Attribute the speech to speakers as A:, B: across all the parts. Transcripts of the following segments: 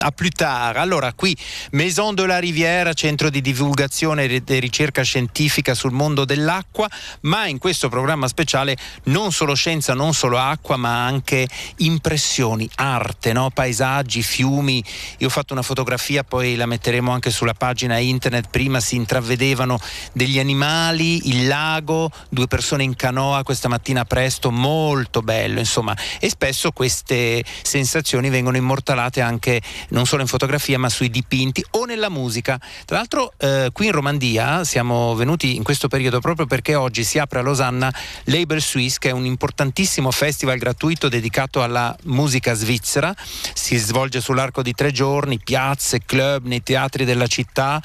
A: A plus tard. Allora, qui Maison de la Riviera, centro di divulgazione e ricerca scientifica sul mondo dell'acqua, ma in questo programma speciale non solo scienza, non solo acqua, ma anche impressioni, arte, no? Paesaggi, fiumi. Io ho fatto una fotografia, poi la metteremo anche sulla pagina internet. Prima si intravedevano degli animali, il lago, 2 persone in canoa questa mattina presto, molto bello, insomma. E spesso queste sensazioni vengono immortalate anche non solo in fotografia ma sui dipinti o nella musica. Tra l'altro qui in Romandia siamo venuti in questo periodo proprio perché oggi si apre a Losanna Label Suisse, che è un importantissimo festival gratuito dedicato alla musica svizzera. Si svolge sull'arco di 3 giorni, piazze, club, nei teatri della città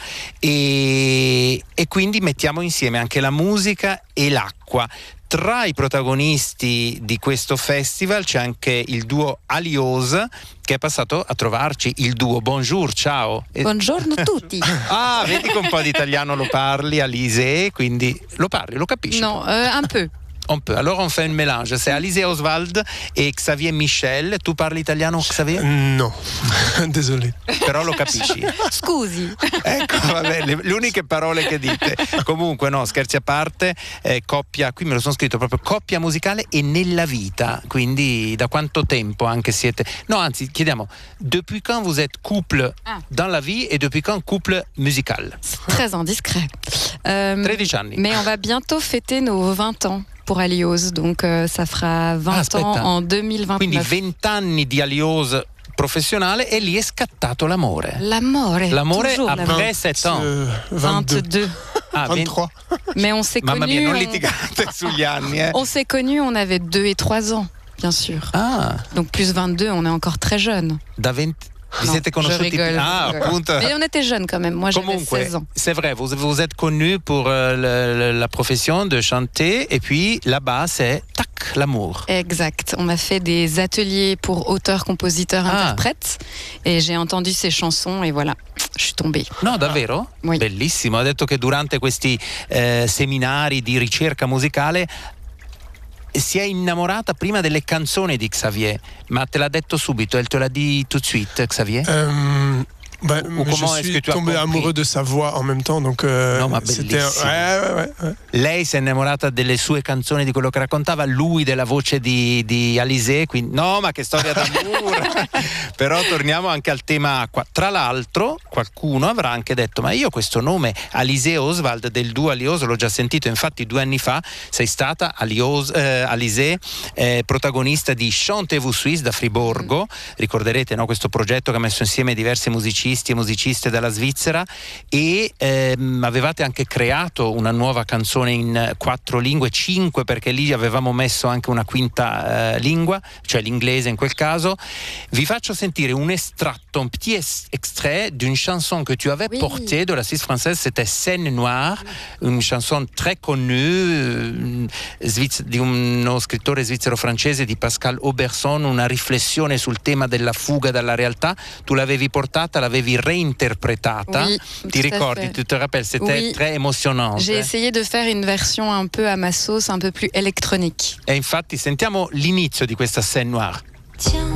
A: e quindi mettiamo insieme anche la musica e l'acqua. Tra i protagonisti di questo festival c'è anche il duo Alios, che è passato a trovarci. Il duo, bonjour, ciao.
B: Buongiorno a tutti.
A: Ah, vedi che un po' di italiano lo parli, Alizé, quindi lo parli, lo capisci?
B: No, un peu.
A: On peut. Alors on fait un mélange. C'est Alizé Oswald e Xavier Michel. Tu parli italiano, Xavier?
C: No, désolé.
A: Però lo capisci.
B: Scusi.
A: Ecco, vabbè, le uniche parole che dite. Comunque, no, scherzi a parte, coppia, qui me lo sono scritto proprio, coppia musicale e nella vita. Quindi da quanto tempo anche siete? No, anzi, chiediamo, depuis quand vous êtes couple dans la vie et depuis quand couple musical?
B: C'est très indiscret.
A: 13 anni.
B: Mais on va bientôt fêter nos 20 ans. Pour Alios, donc ça fera 20 ans en 2029.
A: Quindi 20 anni di Alios professionale e lì è scattato l'amore. L'amore après 7 ans.
B: 22.
A: Ah,
C: 23.
B: Mais on s'est connus.
A: Mamma mia, non litigate sugli anni.
B: On s'est connus, on avait 2 et 3 ans, bien sûr.
A: Ah.
B: Donc plus 22, on est encore très jeunes.
A: Da 20. Vi siete conosciuti?
B: Rigole.
A: Appunto.
B: Mais on était jeunes quand même. Moi, j'avais 16 ans.
A: C'est vrai, vous êtes connus pour la profession de chanter et puis là-bas, c'est tac, l'amour.
B: Exact. On a fait des ateliers pour auteurs, compositeurs, interprètes et j'ai entendu ces chansons et voilà, je suis tombée.
A: No, davvero?
B: Oui.
A: Bellissimo. Ha detto che durante questi seminari di ricerca musicale si è innamorata prima delle canzoni di Xavier, ma te l'ha detto subito, elle te l'a dit tout de suite, Xavier?
C: Je suis tombé amoureux de sa voix en même temps, donc
A: no, ma
C: c'était
A: ouais. Lei si è innamorata delle sue canzoni, di quello che raccontava, lui della voce di Alizé, quindi no, ma che storia d'amore. Però torniamo anche al tema acqua. Tra l'altro qualcuno avrà anche detto, ma io questo nome Alizé Oswald del duo Alios l'ho già sentito, infatti 2 anni fa sei stata Alizé protagonista di Chantez-vous Suisse da Friburgo. Ricorderete, no, questo progetto che ha messo insieme diversi musicisti e musiciste dalla Svizzera e avevate anche creato una nuova canzone in 4 lingue, 5 perché lì avevamo messo anche una quinta lingua, cioè l'inglese in quel caso. Vi faccio sentire un estratto, un petit extrait d'une chanson que tu avais portée de la Suisse française, c'était Seine Noire, une chanson très connue di uno scrittore svizzero-francese, di Pascal Auberson, una riflessione sul tema della fuga dalla realtà. Tu l'avevi portata, l'avevi réinterprétata.
B: Oui,
A: Ti ricordi, tu te rappelles, c'était très émotionnant.
B: J'ai essayé de faire une version un peu à ma sauce, un peu plus électronique.
A: E infatti sentiamo l'inizio di questa Seine Noire.
D: Tiens,